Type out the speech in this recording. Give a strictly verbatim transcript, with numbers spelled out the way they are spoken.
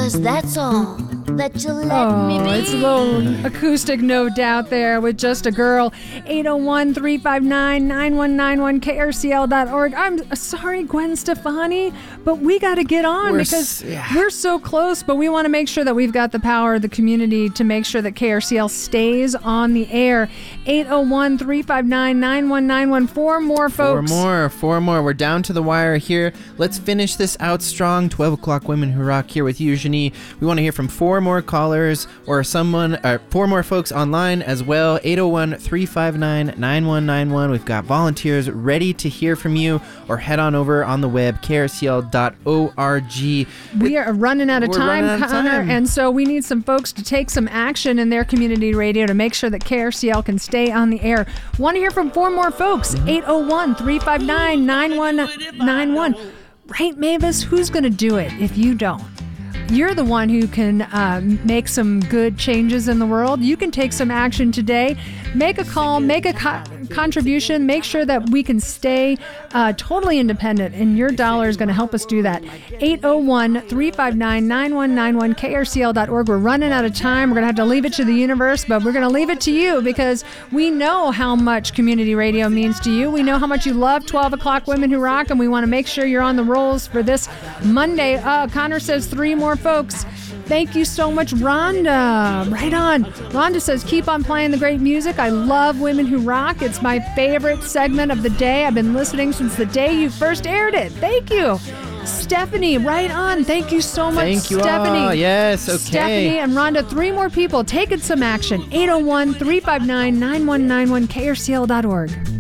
Cause that's all that you let Oh, me be. it's a little acoustic note out there with Just a Girl. eight oh one, three five nine, nine one nine one, K R C L dot org. I'm sorry, Gwen Stefani, but we got to get on We're because s- yeah. we're so close, but we want to make sure that we've got the power of the community to make sure that K R C L stays on the air. eight oh one, three five nine, nine one nine one. Four more folks. Four more, four more. We're down to the wire here. Let's finish this out strong. twelve o'clock Women Who Rock here with you, Janie. We want to hear from four more callers or someone, or four more folks online as well. eight oh one, three five nine, nine one nine one. We've got volunteers ready to hear from you, or head on over on the web, K R C L dot org. We are running out of We're time, running out of Connor, time. and so we need some folks to take some action in their community radio to make sure that K R C L can stay on the air. Want to hear from four more folks? eight oh one, three five nine, nine one nine one. Right, Mavis? Who's going to do it if you don't? You're the one who can uh, make some good changes in the world. You can take some action today. Make a call, make a co- contribution, make sure that we can stay uh, totally independent, and your dollar is going to help us do that. eight oh one, three five nine, nine one nine one, K R C L dot org. We're running out of time. We're going to have to leave it to the universe, but we're going to leave it to you because we know how much community radio means to you. We know how much you love twelve o'clock Women Who Rock, and we want to make sure you're on the rolls for this Monday. Uh, Connor says three more folks. Thank you so much, Rhonda. Right on. Rhonda says, keep on playing the great music. I love Women Who Rock. It's my favorite segment of the day. I've been listening since the day you first aired it. Thank you. Stephanie, right on. Thank you so much, Thank you Stephanie. all. Yes, okay. Stephanie and Rhonda, three more people taking some action. eight oh one, three five nine, nine one nine one, K R C L dot org.